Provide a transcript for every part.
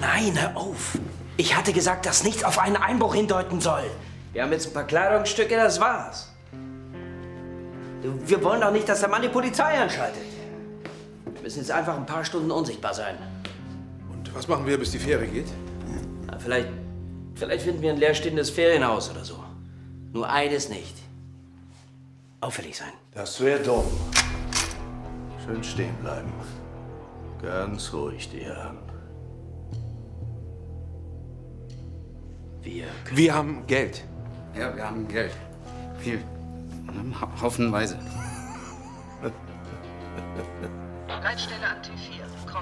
Nein, hör auf. Ich hatte gesagt, dass nichts auf einen Einbruch hindeuten soll. Wir haben jetzt ein paar Kleidungsstücke, das war's. Wir wollen doch nicht, dass der Mann die Polizei anschaltet. Wir müssen jetzt einfach ein paar Stunden unsichtbar sein. Und was machen wir, bis die Fähre geht? Na, vielleicht finden wir ein leerstehendes Ferienhaus oder so. Nur eines nicht. Auffällig sein. Das wäre dumm. Schön stehen bleiben. Ganz ruhig, die Herren. Wir haben Geld. Ja, wir haben Geld. Viel. Haufenweise. Leitstelle an T4. Komm.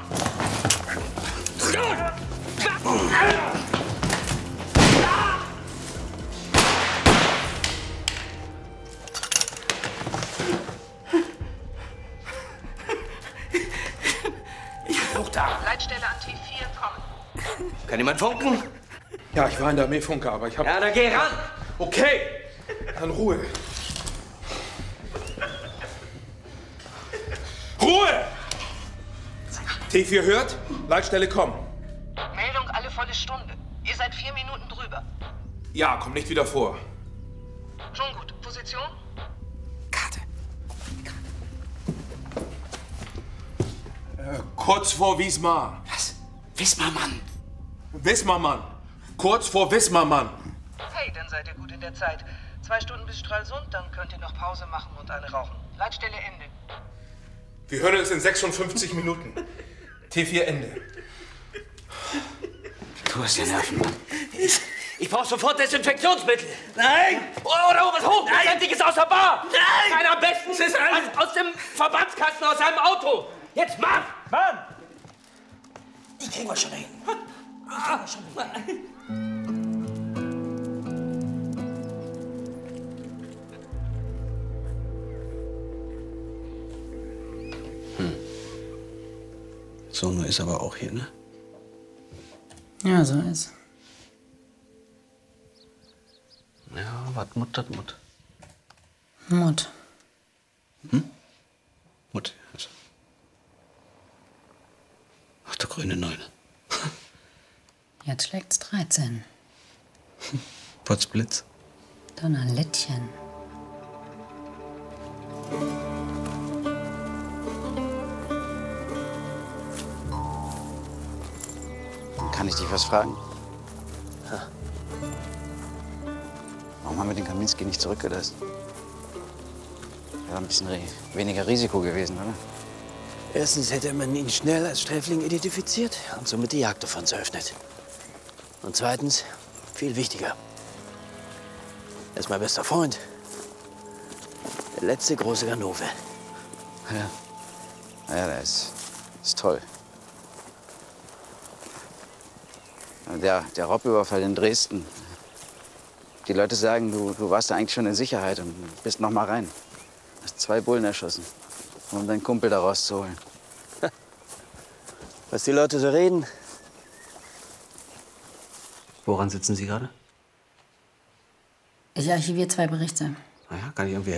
Hoch da! Leitstelle an T4. Komm. Kann jemand funken? Ja, ich war in der Armee Funke, aber ich habe... Ja, dann geh ran! Okay, dann Ruhe. Ruhe! T4 hört, Leitstelle kommen. Meldung alle volle Stunde. Ihr seid 4 Minuten drüber. Ja, komm nicht wieder vor. Schon gut. Position? Karte. Kurz vor Wismar. Was? Wismar, Mann. Wismarmann. Kurz vor Wismarmann. Hey, dann seid ihr gut in der Zeit. 2 Stunden bis Stralsund, dann könnt ihr noch Pause machen und eine rauchen. Leitstelle Ende. Wir hören uns in 56 Minuten. T4 Ende. Du hast ja Nerven, Mann. Ich brauche sofort Desinfektionsmittel. Nein! Oder was hoch! Nein! Sämtliches aus der Bar! Nein! Nein, am besten aus dem Verbandskasten aus seinem Auto! Jetzt, Mann! Mann! Die kriegen wir schon hin. Sono ist aber auch hier, ne? Ja, so ist. Ja, was Mut, das Mut. Mut. Mut, also. Ach, der grüne Neune. Jetzt schlägt's 13. Potzblitz. Donnerlittchen. Kann ich dich was fragen? Warum haben wir den Kaminski nicht zurückgelassen? Wäre ein bisschen weniger Risiko gewesen, oder? Erstens hätte man ihn schnell als Sträfling identifiziert und somit die Jagd auf uns eröffnet. Und zweitens, viel wichtiger, er ist mein bester Freund. Der letzte große Ganove. Ja. Ja, der ist toll. Der Raubüberfall in Dresden. Die Leute sagen, du warst da eigentlich schon in Sicherheit und bist noch mal rein. Hast 2 Bullen erschossen, um deinen Kumpel da rauszuholen. Was die Leute so reden? Woran sitzen Sie gerade? Ich archiviere 2 Berichte. Naja, kann ich irgendwie